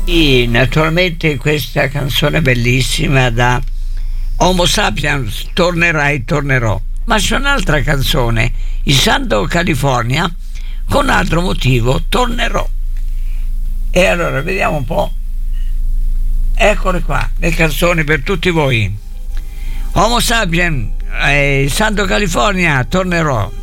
E naturalmente questa canzone bellissima da Homo Sapiens, tornerai, tornerò. Ma c'è un'altra canzone, i Santo California, con altro motivo, tornerò. E allora vediamo un po'. Eccole qua, le canzoni per tutti voi. Homo Sapiens, Santo California, tornerò.